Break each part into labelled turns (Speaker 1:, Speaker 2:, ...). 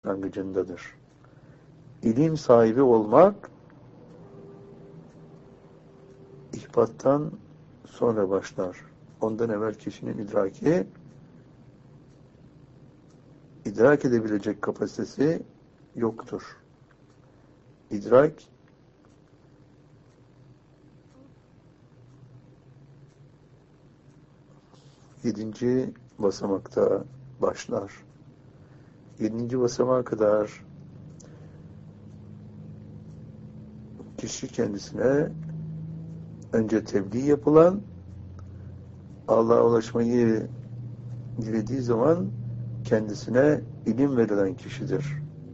Speaker 1: başlangıcındadır. İlim sahibi olmak ihbattan sonra başlar. Ondan evvel kişinin idrak edebilecek kapasitesi yoktur. İdrak 7. basamakta başlar. 7. basamağa kadar kişi kendisine önce tebliğ yapılan, Allah'a ulaşmayı dilediği zaman kendisine ilim verilen kişidir.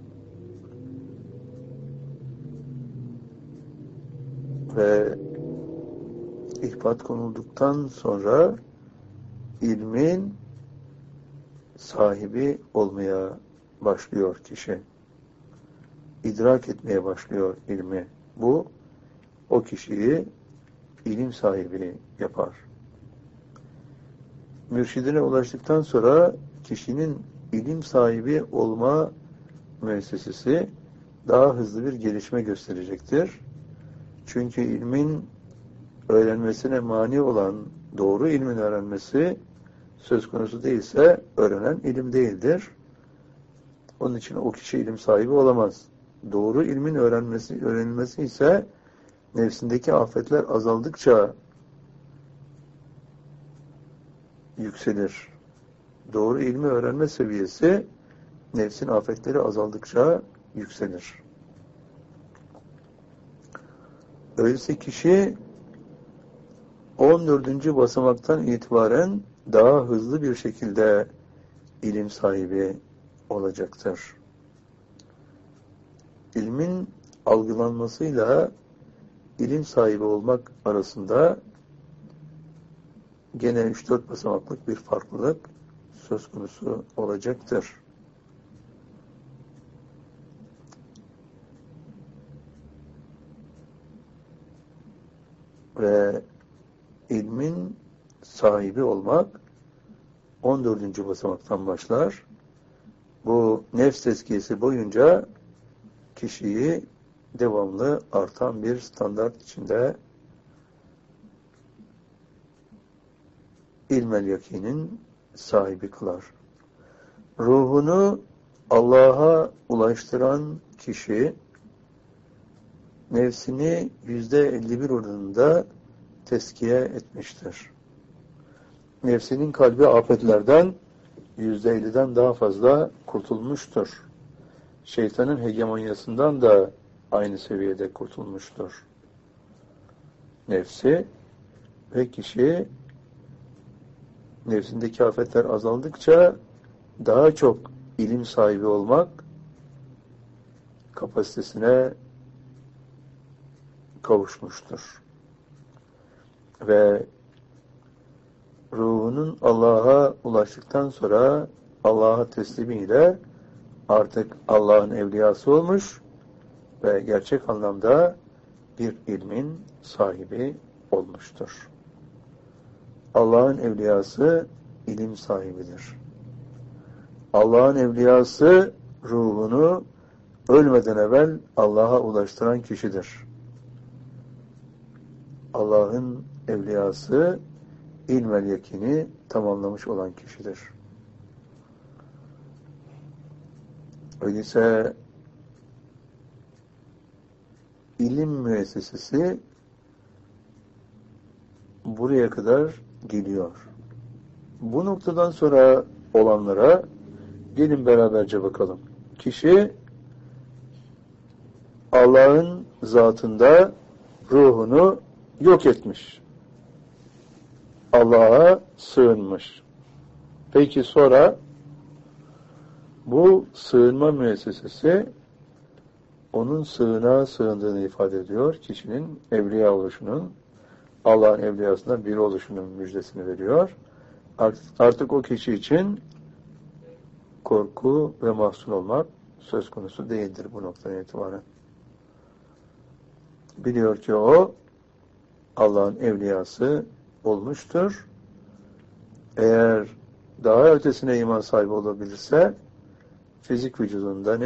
Speaker 1: Ve ihbat konulduktan sonra ilmin sahibi olmaya başlıyor kişi. İdrak etmeye başlıyor ilmi. Bu, o kişiyi ilim sahibi yapar. Mürşidine ulaştıktan sonra kişinin ilim sahibi olma müessesesi daha hızlı bir gelişme gösterecektir. Çünkü ilmin öğrenmesine mani olan doğru ilmin öğrenmesi söz konusu değilse öğrenen ilim değildir. Onun için o kişi ilim sahibi olamaz. Doğru ilmin öğrenilmesi ise nefsindeki afetler azaldıkça yükselir. Doğru ilmi öğrenme seviyesi nefsin afetleri azaldıkça yükselir. Öyleyse kişi 14. basamaktan itibaren daha hızlı bir şekilde ilim sahibi olacaktır. İlmin algılanmasıyla ilim sahibi olmak arasında gene 3-4 basamaklık bir farklılık söz konusu olacaktır. Ve ilmin sahibi olmak 14. basamaktan başlar. Bu nefs tezkiyesi boyunca kişiyi devamlı artan bir standart içinde ilmel yakinin sahibi kılar. Ruhunu Allah'a ulaştıran kişi nefsini %51 oranında teskiye etmiştir. Nefsinin kalbi afetlerden %50'den daha fazla kurtulmuştur. Şeytanın hegemonyasından da aynı seviyede kurtulmuştur. Nefsi ve kişi nefsindeki afetler azaldıkça daha çok ilim sahibi olmak kapasitesine kavuşmuştur. Ve ruhunun Allah'a ulaştıktan sonra Allah'a teslimiyle artık Allah'ın evliyası olmuş ve gerçek anlamda bir ilmin sahibi olmuştur. Allah'ın evliyası ilim sahibidir. Allah'ın evliyası ruhunu ölmeden evvel Allah'a ulaştıran kişidir. Allah'ın evliyası ilmel yakini tamamlamış olan kişidir. Öyleyse ilim müessesesi buraya kadar geliyor. Bu noktadan sonra olanlara gelin beraberce bakalım. Kişi Allah'ın zatında ruhunu yok etmiş. Allah'a sığınmış. Peki sonra bu sığınma müessesesi onun sığınağa sığındığını ifade ediyor. Kişinin evliya oluşunun, Allah'ın evliyasından biri oluşunun müjdesini veriyor. Artık o kişi için korku ve mahzun olmak söz konusu değildir bu noktadan itibaren. Biliyor ki o Allah'ın evliyası olmuştur. Eğer daha ötesine iman sahibi olabilirse fizik vücudunda